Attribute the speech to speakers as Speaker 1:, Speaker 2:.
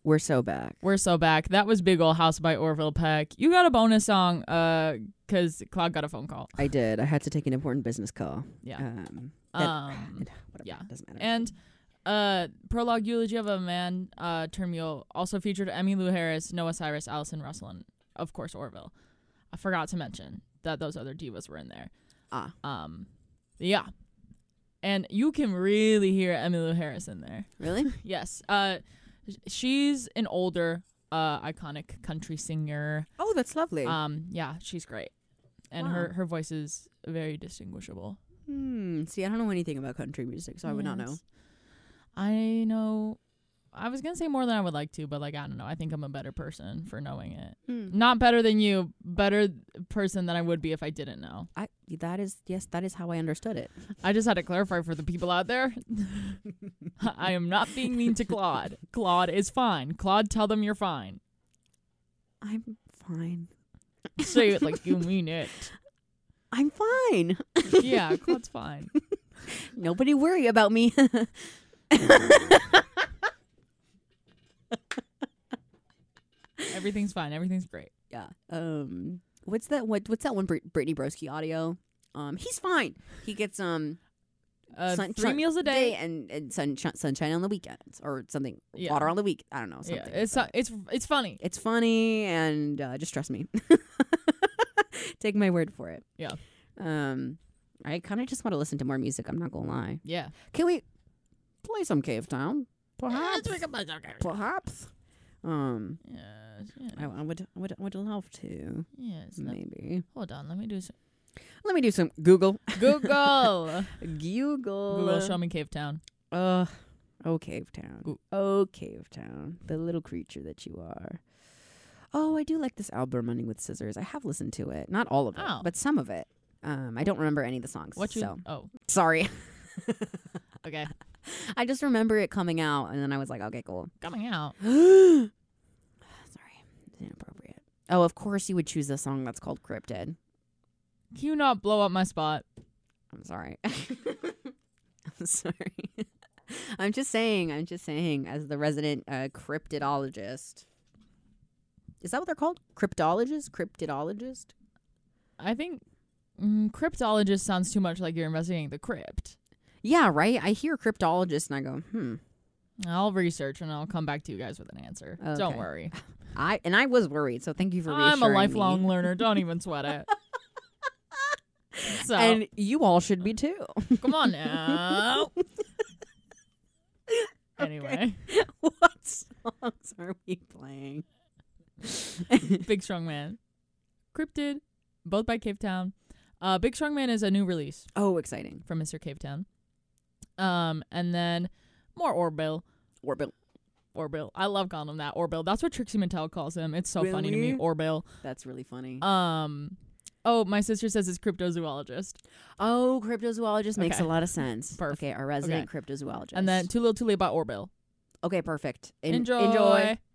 Speaker 1: We're so back.
Speaker 2: We're so back. That was Big Ol' House by Orville Peck. You got a bonus song because Claude got a phone call.
Speaker 1: I did. I had to take an important business call.
Speaker 2: Yeah.
Speaker 1: Whatever,
Speaker 2: yeah.
Speaker 1: Doesn't matter.
Speaker 2: And Prologue Eulogy of a Man, Turn Mule, also featured Emmylou Harris, Noah Cyrus, Allison Russell, and of course Orville. I forgot to mention that those other divas were in there. Yeah. And you can really hear Emmylou Harris in there.
Speaker 1: Really?
Speaker 2: Yes. She's an older, iconic country singer.
Speaker 1: Oh, that's lovely.
Speaker 2: Yeah, she's great. And
Speaker 1: Wow.
Speaker 2: her voice is very distinguishable.
Speaker 1: See, I don't know anything about country music, so I would not know.
Speaker 2: I know. I was going to say more than I would like to, but I don't know. I think I'm a better person for knowing it. Not better than you, better person than I would be if I didn't know.
Speaker 1: That is how I understood it.
Speaker 2: I just had to clarify for the people out there. I am not being mean to Claude. Claude is fine. Claude, tell them you're fine.
Speaker 1: I'm fine.
Speaker 2: Say it like you mean it.
Speaker 1: I'm fine.
Speaker 2: Yeah, Claude's fine.
Speaker 1: Nobody worry about me.
Speaker 2: Everything's fine. Everything's great.
Speaker 1: Yeah. What's that one Brittany Broski audio? He's fine. He gets
Speaker 2: 3 meals a day
Speaker 1: and sunshine on the weekends or something.
Speaker 2: Yeah.
Speaker 1: Water on the week. I don't know. Something
Speaker 2: Yeah, it's funny.
Speaker 1: It's funny and just trust me. Take my word for it.
Speaker 2: Yeah.
Speaker 1: I kind of just want to listen to more music. I'm not gonna lie.
Speaker 2: Yeah.
Speaker 1: Can we play some Cave Town? Perhaps. Perhaps.
Speaker 2: Yes.
Speaker 1: I would love to.
Speaker 2: Yes.
Speaker 1: Maybe.
Speaker 2: Hold on. Let me do some.
Speaker 1: Let me do some Google.
Speaker 2: Google.
Speaker 1: Google.
Speaker 2: Show me Cave Town.
Speaker 1: Oh, Cave Town. Oh, Cave Town. The little creature that you are. Oh, I do like this album, Running with Scissors. I have listened to it. Not all of it, but some of it. I don't remember any of the songs. Sorry.
Speaker 2: Okay.
Speaker 1: I just remember it coming out, and then I was like, okay, cool.
Speaker 2: Coming out.
Speaker 1: Sorry. It's inappropriate. Oh, of course you would choose a song that's called Cryptid.
Speaker 2: Can you not blow up my spot?
Speaker 1: I'm sorry. I'm sorry. I'm just saying, as the resident cryptidologist. Is that what they're called? Cryptidologist?
Speaker 2: I think cryptologist sounds too much like you're investigating the crypt.
Speaker 1: Yeah, right? I hear cryptologist and I go,
Speaker 2: I'll research and I'll come back to you guys with an answer.
Speaker 1: Okay.
Speaker 2: Don't worry.
Speaker 1: I was worried, so thank you for reassuring me.
Speaker 2: I'm a lifelong learner. Don't even sweat it. So,
Speaker 1: and you all should be too.
Speaker 2: Come on now. Anyway.
Speaker 1: What songs are we playing?
Speaker 2: Big Strong Man. Cryptid, both by Cave Town. Big Strong Man is a new release.
Speaker 1: Oh, exciting.
Speaker 2: From Mr. Cave Town. And then more Orville. Orville. I love calling him that. Orville. That's what Trixie Mattel calls him. It's so funny to me. Orville.
Speaker 1: That's really funny.
Speaker 2: Oh, my sister says it's cryptozoologist.
Speaker 1: Oh, cryptozoologist makes a lot of sense.
Speaker 2: Perfect.
Speaker 1: Okay, our resident cryptozoologist.
Speaker 2: And then Too Little Too Late by Orville.
Speaker 1: Okay, perfect.
Speaker 2: Enjoy.